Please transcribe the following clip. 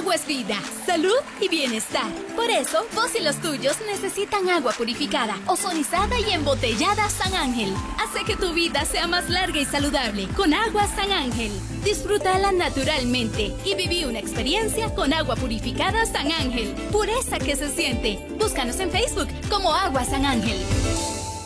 Agua es vida, salud y bienestar. Por eso, vos y los tuyos necesitan agua purificada, ozonizada y embotellada San Ángel. Hace que tu vida sea más larga y saludable con agua San Ángel. Disfrútala naturalmente y viví una experiencia con agua purificada San Ángel. Pureza que se siente. Búscanos en Facebook como Agua San Ángel.